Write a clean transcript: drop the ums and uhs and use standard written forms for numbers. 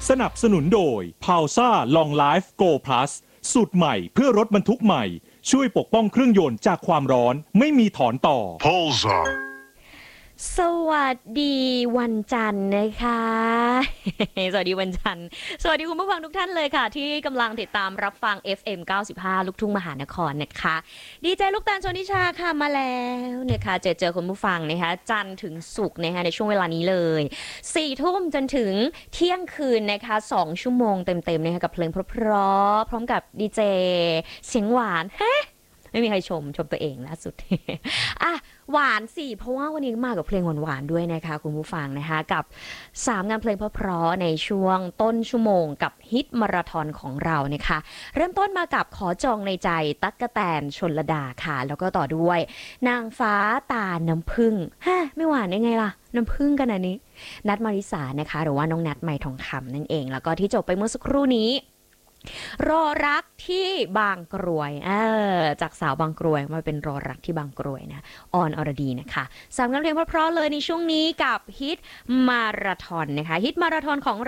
สนับสนุนโดย p a u s a Long Life Go Plus สูตรใหม่เพื่อรถบรรทุกใหม่ช่วยปกป้องเครื่องยนต์จากความร้อนไม่มีถอนต่อ Pulsar สวัสดีวันจันทร์นะคะ สวัสดีวันจันทร์สวัสดีคุณผู้ฟังทุกท่านเลยค่ะที่กำลังติดตามรับฟัง FM 95 ลูกทุ่งมหานครนะคะดีเจลูกตาลชนิชาค่ะมาแล้วนะคะเจอคุณผู้ฟังนะคะจันทร์ถึงศุกร์นะคะในช่วงเวลานี้เลย4 ทุ่มจนถึงเที่ยงคืนนะคะ2 ชั่วโมงเต็มๆนะคะกับเพลงเพราะๆพร้อมกับดีเจเสียงหวานไม่มีใครชมตัวเองล่าสุด อ่ะหวานสิเพราะว่าวันนี้มากับเพลงหวานๆด้วยนะคะคุณผู้ฟังนะคะกับ3งานเพลงเพราะๆในช่วงต้นชั่วโมงกับฮิตมาราธอนของเรานะคะเริ่มต้นมากับขอจองในใจตั๊กแตนชลดาค่ะแล้วก็ต่อด้วยนางฟ้าตาน้ำผึ้งไม่หวานได้ไงล่ะน้ำผึ้งกันอันนี้นัทมาริสานะคะหรือว่าน้องนัทไมทองคำนั่นเองแล้วก็ที่จบไปเมื่อสักครู่นี้รอรักที่บางกรวยจากสาวบางกรวยมาเป็นรอรักที่บางกรวยนะออนอรดีนะคะ3งานเพลงเพราะๆเลยในช่วงนี้กับฮิตมาราธอนนะคะฮิตมาราธอนของ